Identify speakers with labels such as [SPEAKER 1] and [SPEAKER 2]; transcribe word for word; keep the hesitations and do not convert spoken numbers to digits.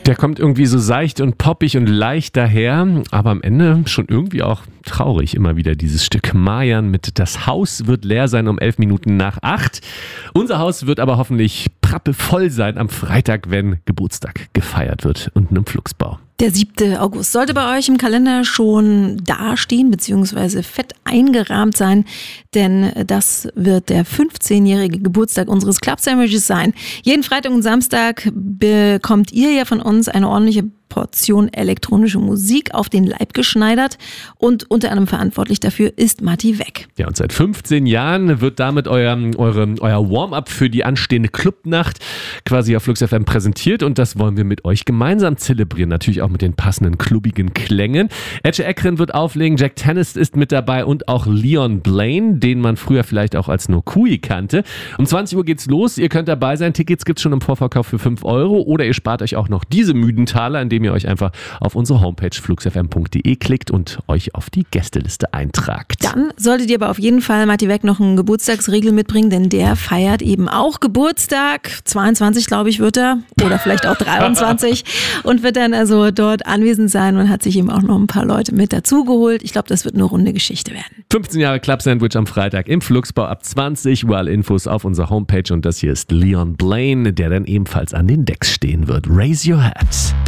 [SPEAKER 1] Der kommt irgendwie so seicht und poppig und leicht daher, aber am Ende schon irgendwie auch traurig immer wieder dieses Stück. Mayan mit Das Haus wird leer sein um elf Minuten nach acht. Unser Haus wird aber hoffentlich prappevoll sein am Freitag, wenn Geburtstag gefeiert wird unten im Flugsbau.
[SPEAKER 2] Der siebte August sollte bei euch im Kalender schon dastehen bzw. fett eingerahmt sein, denn das wird der fünfzehnjährige Geburtstag unseres Club Sandwiches sein. Jeden Freitag und Samstag bekommt ihr ja von uns eine ordentliche Portion elektronische Musik auf den Leib geschneidert und unter anderem verantwortlich dafür ist Matti Weck.
[SPEAKER 1] Ja, und seit fünfzehn Jahren wird damit euer, eure, euer Warm-up für die anstehende Clubnacht quasi auf Flux F M präsentiert und das wollen wir mit euch gemeinsam zelebrieren, natürlich auch mit den passenden klubbigen Klängen. Ece Ekren wird auflegen, Jack Tennis ist mit dabei und auch Leon Blaine, den man früher vielleicht auch als Nokui kannte. Um zwanzig Uhr geht's los, ihr könnt dabei sein, Tickets gibt's schon im Vorverkauf für fünf Euro oder ihr spart euch auch noch diese müden Taler, indem ihr euch einfach auf unsere Homepage flux f m punkt d e klickt und euch auf die Gästeliste eintragt.
[SPEAKER 2] Dann solltet ihr aber auf jeden Fall Matti Weck noch einen Geburtstagsriegel mitbringen, denn der feiert eben auch Geburtstag. zweiundzwanzig, glaube ich, wird er. Oder vielleicht auch dreiundzwanzig. Und wird dann also dort anwesend sein und hat sich eben auch noch ein paar Leute mit dazugeholt. Ich glaube, das wird eine runde Geschichte werden.
[SPEAKER 1] fünfzehn Jahre Club Sandwich am Freitag im Flugsbau ab zwanzig Uhr. Alle Infos auf unserer Homepage. Und das hier ist Leon Blaine, der dann ebenfalls an den Decks stehen wird. Raise your hat.